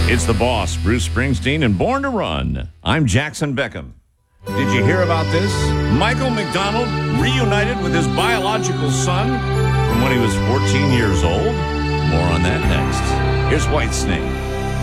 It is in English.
It's the boss, Bruce Springsteen, and Born to Run. I'm Jackson Beckham. Did you hear about this? Michael McDonald reunited with his biological son from when he was 14 years old. More on that next. Here's Whitesnake.